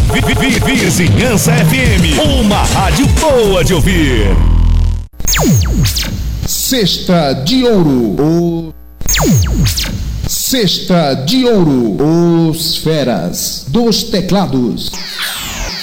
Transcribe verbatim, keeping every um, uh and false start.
Vi- vi- Vizinhança F M, uma rádio boa de ouvir. Cesta de Ouro. O... Cesta de Ouro. Os feras dos teclados.